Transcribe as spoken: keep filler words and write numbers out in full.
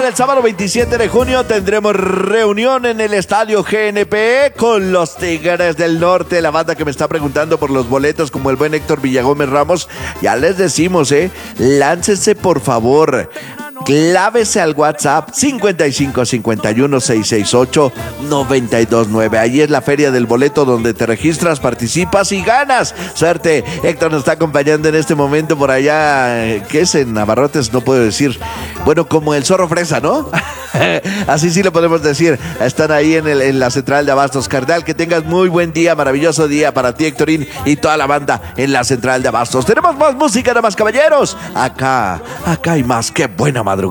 el sábado veintisiete de junio tendremos reunión en el estadio G N P con los Tigres del Norte. La banda que me está preguntando por los boletos, como el buen Héctor Villagómez Ramos, ya les decimos, eh, láncese por favor. Clávese al WhatsApp cincuenta y cinco cincuenta y uno seiscientos sesenta y ocho noventa y dos nueve. Ahí es la feria del boleto donde te registras, participas y ganas. Suerte. Héctor nos está acompañando en este momento por allá. ¿Qué es en Navarrotes? No puedo decir. Bueno, como el Zorro Fresa, ¿no? Así sí lo podemos decir. Están ahí en, el, en la central de Abastos. Carnal, que tengas muy buen día, maravilloso día para ti, Héctorín, y toda la banda en la central de Abastos. Tenemos más música, damas caballeros. Acá, acá hay más. Qué buena madrugada.